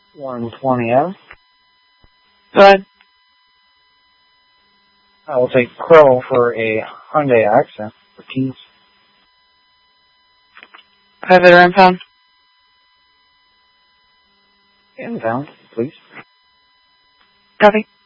120M. Go ahead. I will take Crow for a Hyundai Accent for keys. Private or impound? Impound, please. Copy.